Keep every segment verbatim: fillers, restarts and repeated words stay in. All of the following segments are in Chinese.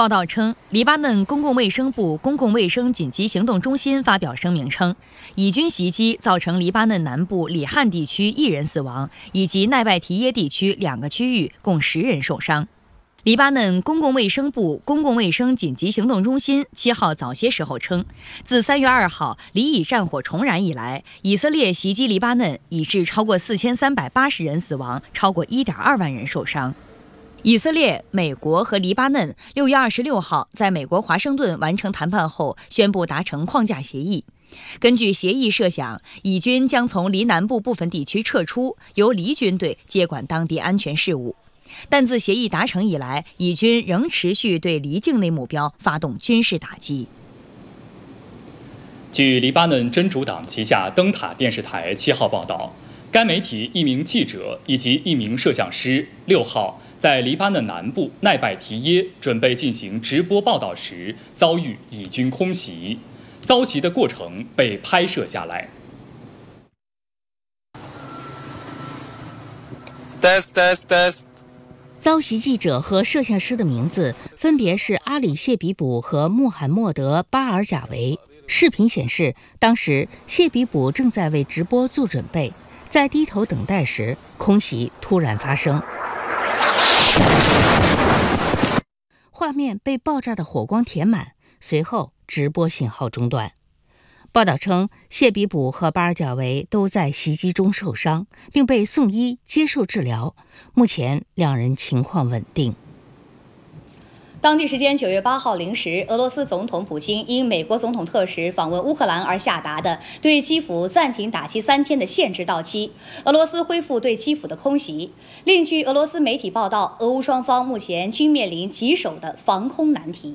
报道称，黎巴嫩公共卫生部公共卫生紧急行动中心发表声明称，以军袭击造成黎巴嫩南部里汉地区一人死亡，以及奈拜提耶地区两个区域共十人受伤。黎巴嫩公共卫生部公共卫生紧急行动中心七号早些时候称，自三月二号黎以战火重燃以来，以色列袭击黎巴嫩，已致超过四千三百八十人死亡，超过一点二万人受伤。以色列、美国和黎巴嫩六月二十六号在美国华盛顿完成谈判后，宣布达成框架协议。根据协议设想，以军将从黎南部部分地区撤出，由黎军队接管当地安全事务。但自协议达成以来，以军仍持续对黎境内目标发动军事打击。 据黎巴嫩真主党旗下灯塔电视台七号报道，该媒体一名记者以及一名摄像师六号在黎巴嫩南部奈拜提耶准备进行直播报道时，遭遇以军空袭，遭袭的过程被拍摄下来。 test test test。 遭袭记者和摄像师的名字分别是阿里谢比卜和穆罕默德巴尔贾维。视频显示，当时谢比卜正在为直播做准备，在低头等待时，空袭突然发生。画面被爆炸的火光填满，随后直播信号中断。报道称，谢比卜和巴尔贾维都在袭击中受伤，并被送医接受治疗。目前两人情况稳定。 当地时间九月八号零时，俄罗斯总统普京因美国总统特使访问乌克兰而下达的对基辅暂停打击三天的限制到期，俄罗斯恢复对基辅的空袭。另据俄罗斯媒体报道，俄乌双方目前均面临棘手的防空难题。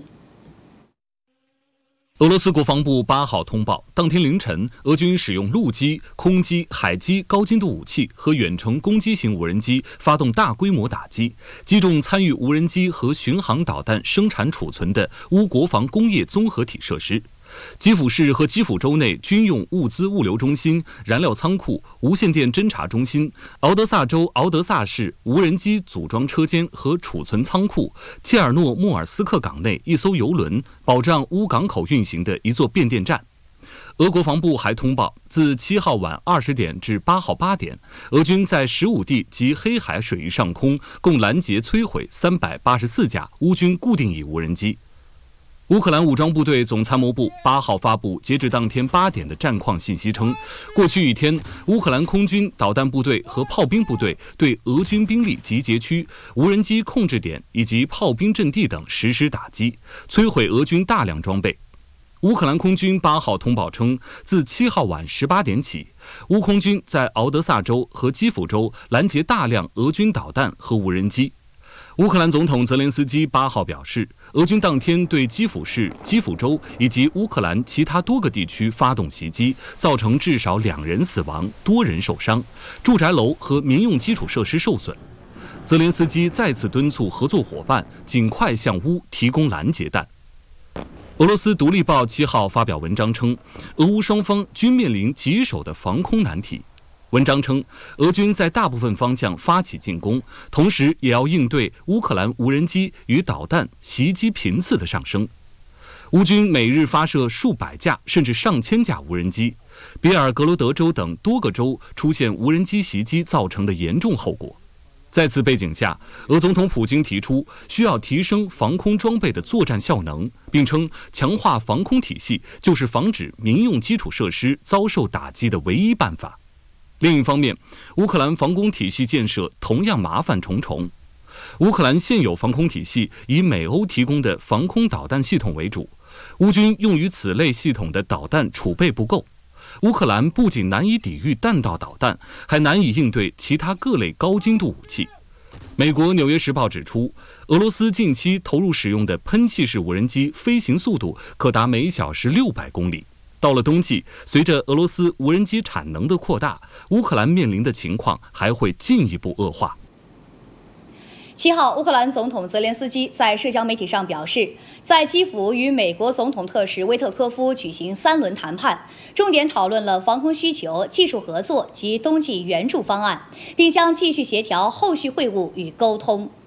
俄罗斯国防部八号通报，当天凌晨，俄军使用陆基、空基、海基高精度武器和远程攻击型无人机发动大规模打击，击中参与无人机和巡航导弹生产储存的乌国防工业综合体设施。基辅市和基辅州内军用物资物流中心、燃料仓库、无线电侦察中心、敖德萨州敖德萨市无人机组装车间和储存仓库、切尔诺莫尔斯克港内一艘油轮，保障乌港口运行的一座变电站。俄国防部还通报，自七号晚二十点至八号八点，俄军在十五地及黑海水域上空共拦截摧毁三百八十四架乌军固定翼无人机。乌克兰武装部队总参谋部八号发布截至当天八点的战况信息称，过去一天，乌克兰空军导弹部队和炮兵部队对俄军兵力集结区、无人机控制点以及炮兵阵地等实施打击，摧毁俄军大量装备。乌克兰空军八号通报称，自七号晚十八点起，乌空军在敖德萨州和基辅州拦截大量俄军导弹和无人机。乌克兰总统泽连斯基八号表示，俄军当天对基辅市、基辅州以及乌克兰其他多个地区发动袭击，造成至少两人死亡、多人受伤，住宅楼和民用基础设施受损。泽连斯基再次敦促合作伙伴尽快向乌提供拦截弹。俄罗斯独立报七号发表文章称，俄乌双方均面临棘手的防空难题。文章称，俄军在大部分方向发起进攻，同时也要应对乌克兰无人机与导弹袭击频次的上升。乌军每日发射数百架甚至上千架无人机，比尔格罗德州等多个州出现无人机袭击造成的严重后果。在此背景下，俄总统普京提出需要提升防空装备的作战效能，并称强化防空体系就是防止民用基础设施遭受打击的唯一办法。另一方面，乌克兰防空体系建设同样麻烦重重。乌克兰现有防空体系以美欧提供的防空导弹系统为主，乌军用于此类系统的导弹储备不够。乌克兰不仅难以抵御弹道导弹，还难以应对其他各类高精度武器。美国《纽约时报》指出，俄罗斯近期投入使用的喷气式无人机飞行速度可达每小时六百公里。到了冬季，随着俄罗斯无人机产能的扩大，乌克兰面临的情况还会进一步恶化。 七号，乌克兰总统泽连斯基在社交媒体上表示，在基辅与美国总统特使威特科夫举行三轮谈判，重点讨论了防空需求、技术合作及冬季援助方案，并将继续协调后续会晤与沟通。